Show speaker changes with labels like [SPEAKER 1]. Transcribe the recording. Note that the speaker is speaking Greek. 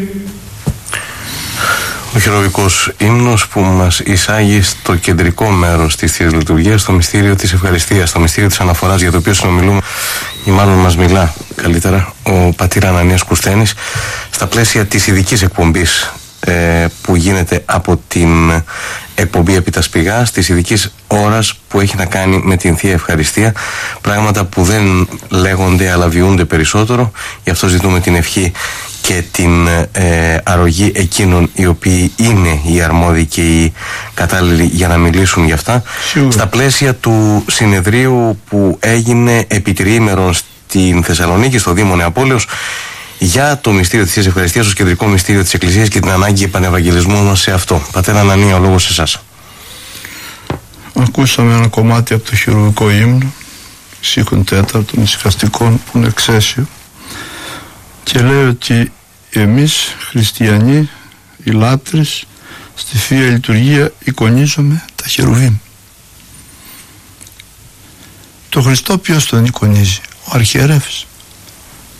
[SPEAKER 1] Ο χειροβικός ύμνος που μας εισάγει στο κεντρικό μέρος της Θείας Λειτουργίας, στο μυστήριο της ευχαριστίας, στο μυστήριο της αναφοράς, για το οποίο συνομιλούμε, ή μάλλον μας μιλά καλύτερα, ο πατήρ Ανανίας Κουσθένης, στα πλαίσια της ειδικής εκπομπής που γίνεται από την εκπομπή επί τα σπηγάς, της ειδικής ώρας που έχει να κάνει με την Θεία Ευχαριστία, πράγματα που δεν λέγονται αλλά βιούνται περισσότερο. Γι' αυτό ζητούμε την ευχή και την αρρωγή εκείνων οι οποίοι είναι οι αρμόδιοι και οι κατάλληλοι για να μιλήσουν γι' αυτά. Στα πλαίσια του συνεδρίου που έγινε επί τριήμερον στην Θεσσαλονίκη, στο Δήμο Νεαπόλεως, για το μυστήριο της Θείας Ευχαριστίας ως κεντρικό μυστήριο της Εκκλησίας και την ανάγκη επανευαγγελισμού μας σε αυτό. Πατέρα Ανανία, ο λόγος σε εσάς.
[SPEAKER 2] Ακούσαμε ένα κομμάτι από το χειρουργικό ύμνο, στίχων 4 των ησυχαστικών, που είναι εξαίσιο, και λέει ότι εμείς χριστιανοί, οι λάτρεις, στη Θεία Λειτουργία εικονίζουμε τα χερουβίμ. Το Χριστό ποιος τον εικονίζει? Ο αρχιερεύς.